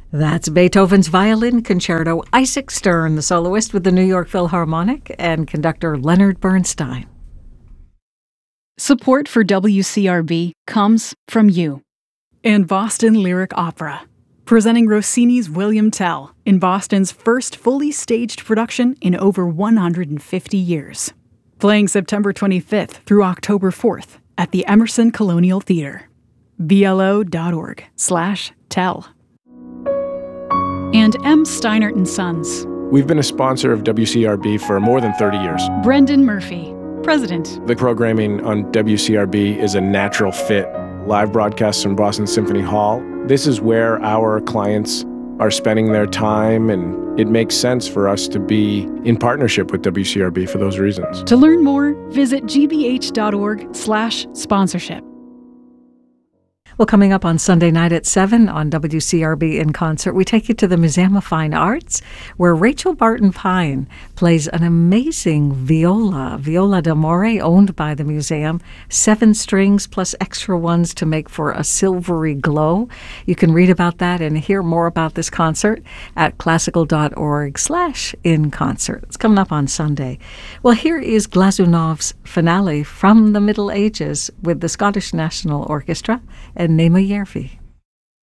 That's Beethoven's Violin Concerto, Isaac Stern, the soloist with the New York Philharmonic, and conductor Leonard Bernstein. Support for WCRB comes from you. And Boston Lyric Opera, presenting Rossini's William Tell in Boston's first fully staged production in over 150 years. Playing September 25th through October 4th at the Emerson Colonial Theater. BLO.org/tell. And M. Steinert & Sons. We've been a sponsor of WCRB for more than 30 years. Brendan Murphy, President. The programming on WCRB is a natural fit. Live broadcasts from Boston Symphony Hall. This is where our clients are spending their time, and it makes sense for us to be in partnership with WCRB for those reasons. To learn more, visit gbh.org/sponsorship. Well, coming up on Sunday night at 7 on WCRB In Concert, we take you to the Museum of Fine Arts, where Rachel Barton Pine plays an amazing viola d'amore, owned by the museum, 7 strings plus extra ones to make for a silvery glow. You can read about that and hear more about this concert at classical.org/inconcert. It's coming up on Sunday. Well, here is Glazunov's finale from the Middle Ages with the Scottish National Orchestra and Nema Yerfi.